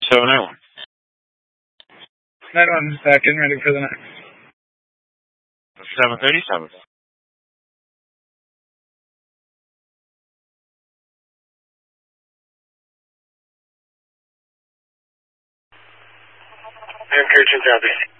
791. Night one, getting ready for the next. 737. Anchorage and Southeast.